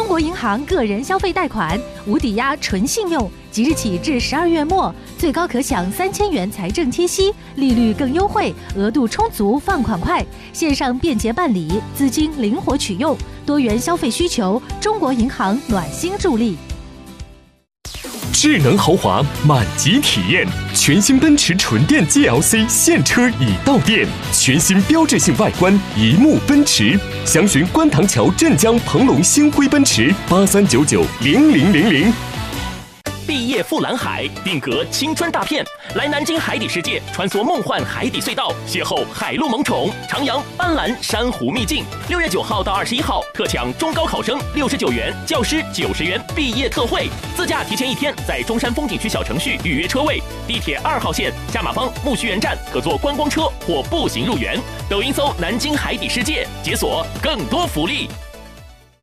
中国银行个人消费贷款无抵押纯信用，即日起至12月末，最高可享3000元财政贴息，利率更优惠，额度充足，放款快，线上便捷办理，资金灵活取用，多元消费需求，中国银行暖心助力。 智能豪华满级体验，全新奔驰纯电 GLC 现车已到店，全新标志性外观，一目奔驰。详询观塘桥镇江鹏龙星辉奔驰83990000。 毕业赴蓝海，定格青春大片，来南京海底世界，穿梭梦幻海底隧道，邂逅海陆萌宠，徜徉斑斓珊瑚秘境。6月9号到21号，特抢中高考生69元，教师90元毕业特惠，自驾提前1天在中山风景区小程序预约车位。地铁2号线下马坊木樨园站可坐观光车或步行入园。抖音搜南京海底世界，解锁更多福利。